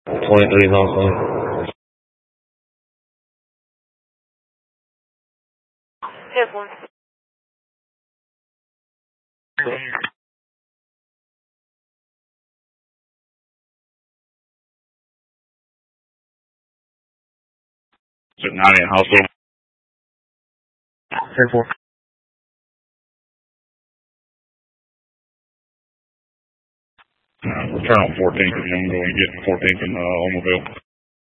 23 is on scene. 10-4. Is it 90 in hospital? 10-4. Return on 14th if you want to go and get 14th in Olmsville.